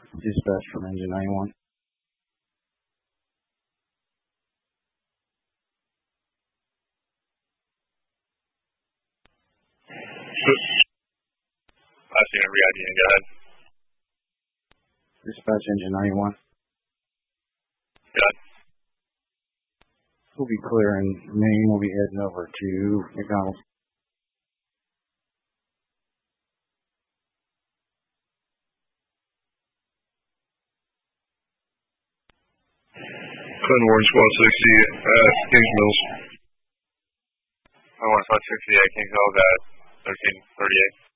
Dispatch from engine 91. I've seen a re-ID and go ahead. Dispatch engine 91. Go ahead. We'll be clearing Maine. We'll be heading over to McDonald's. Clinton Ward Squad 60 at Kings Mills. I want Squad 60 at Kings Mills at 1338.